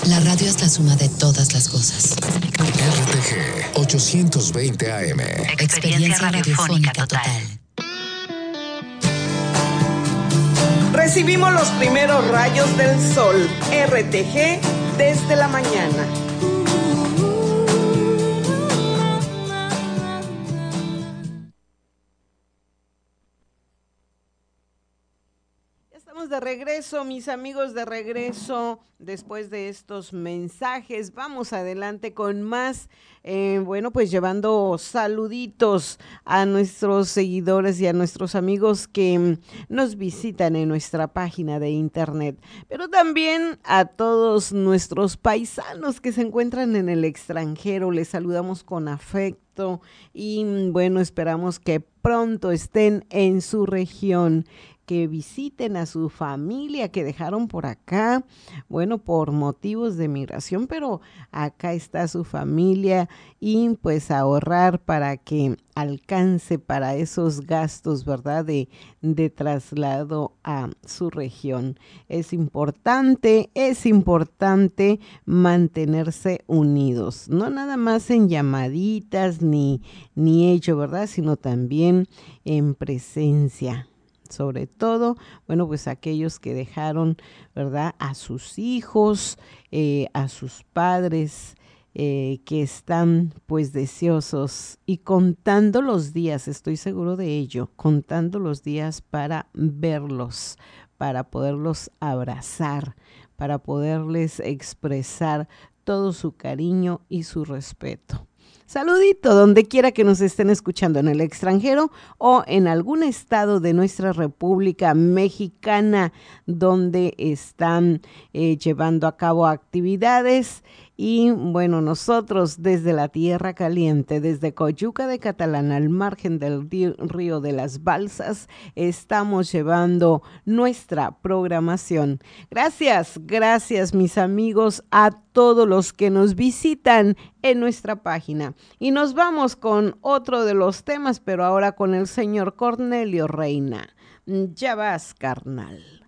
La radio es la suma de todas las cosas. RTG 820 AM. Experiencia radiofónica total. Recibimos los primeros rayos del sol. RTG desde la mañana. Estamos de regreso, mis amigos, de regreso después de estos mensajes. Vamos adelante con más, pues llevando saluditos a nuestros seguidores y a nuestros amigos que nos visitan en nuestra página de internet, pero también a todos nuestros paisanos que se encuentran en el extranjero. Les saludamos con afecto y bueno, esperamos que pronto estén en su región, que visiten a su familia que dejaron por acá, bueno, por motivos de migración, pero acá está su familia y pues ahorrar para que alcance para esos gastos, ¿verdad? De traslado a su región. Es importante mantenerse unidos, no nada más en llamaditas ni ello, ¿verdad? Sino también en presencia. Sobre todo, bueno, pues aquellos que dejaron, ¿verdad?, a sus hijos, a sus padres, que están pues deseosos y contando los días, estoy seguro de ello, contando los días para verlos, para poderlos abrazar, para poderles expresar todo su cariño y su respeto. Saludito donde quiera que nos estén escuchando, en el extranjero o en algún estado de nuestra República Mexicana donde están llevando a cabo actividades. Y bueno, nosotros desde la Tierra Caliente, desde Coyuca de Catalán, al margen del río de las Balsas, estamos llevando nuestra programación. Gracias mis amigos, a todos los que nos visitan en nuestra página. Y nos vamos con otro de los temas, pero ahora con el señor Cornelio Reina. Ya vas, carnal.